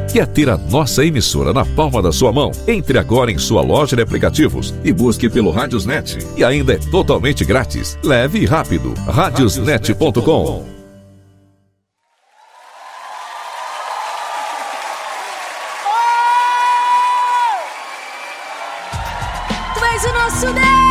Quer ter a nossa emissora na palma da sua mão? Entre agora em sua loja de aplicativos e busque pelo Radiosnet. E ainda é totalmente grátis. Leve e rápido. Radiosnet.com. Tu és o nosso Deus!